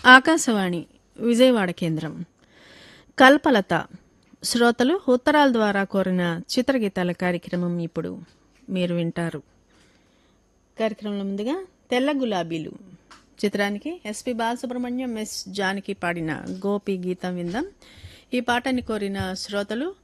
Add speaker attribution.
Speaker 1: ఆకాశవాణి విజయవాడ కేంద్రం. కల్పలత శ్రోతలు ఉత్తరాల ద్వారా కోరిన చిత్రగీతాల కార్యక్రమం ఇప్పుడు మీరు వింటారు. కార్యక్రమంలో ముందుగా తెల్ల గులాబీలు చిత్రానికి ఎస్పి బాలసుబ్రహ్మణ్యం, ఎస్ జానకి పాడిన గోపి గీతం విందాం. ఈ పాటని కోరిన శ్రోతలు